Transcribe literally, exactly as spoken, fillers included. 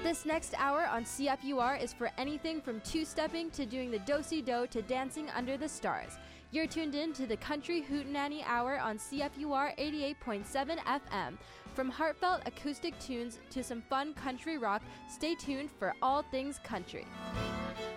This next hour on C F U R is for anything from two-stepping to doing the do-si-do to dancing under the stars. You're tuned in to the Country Hootenanny Hour on C F U R eighty-eight point seven F M. From heartfelt acoustic tunes to some fun country rock, stay tuned for all things country.